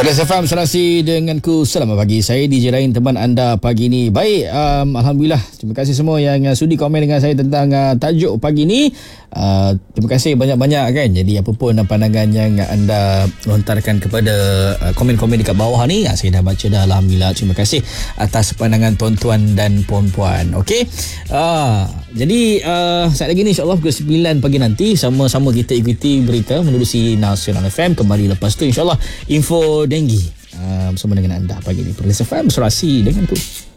Perlis FM Serasi denganku. Selamat pagi. Saya DJ Rain, teman anda pagi ni. Baik, Alhamdulillah. Terima kasih semua yang sudi komen dengan saya tentang tajuk pagi ni. Terima kasih banyak-banyak kan. Jadi apa pun pandangan yang anda lontarkan kepada komen-komen dekat bawah ni, saya dah baca dah. Alhamdulillah. Terima kasih atas pandangan tuan-tuan dan puan-puan. Okey. Jadi saat lagi ni insyaAllah pukul 9 pagi nanti sama-sama kita ikuti berita menerusi Nasional FM. Kembali lepas tu insyaAllah info denggi bersama dengan anda pagi ni. Perlis FM Serasi denganku.